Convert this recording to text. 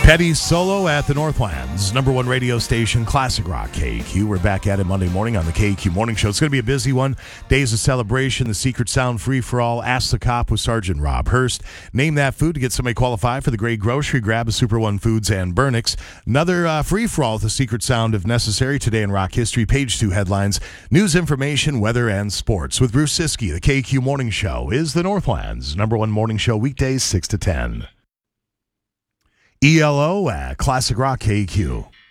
Petty solo at the Northlands, number one radio station, Classic Rock KQ. We're back at it Monday morning on the KQ Morning Show. It's going to be a busy one. Days of celebration, the Secret Sound free-for-all. Ask the Cop with Sergeant Rob Hurst. Name that food to get somebody qualified for the great grocery grab of Super One Foods and Burnix. Another free-for-all with the Secret Sound if necessary. Today in rock history, page 2 headlines, news, information, weather, and sports. With Bruce Siskey, the KQ Morning Show is the Northlands, number one morning show weekdays 6 to 10. ELO at Classic Rock KQ.